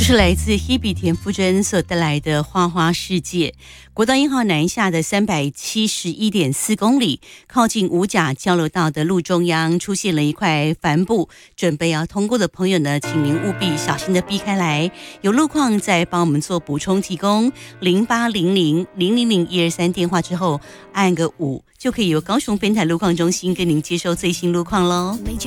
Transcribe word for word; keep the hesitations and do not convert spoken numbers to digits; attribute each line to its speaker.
Speaker 1: 是来自 Hebe 田馥甄所带来的花花世界。国道一号南下的三百七十一点四公里，靠近五甲交流道的路中央出现了一块帆布，准备要通过的朋友呢，请您务必小心的避开来。有路况再帮我们做补充提供，零八零零零零零一二三电话之后按个五，就可以由高雄分台路况中心跟您接收最新路况喽。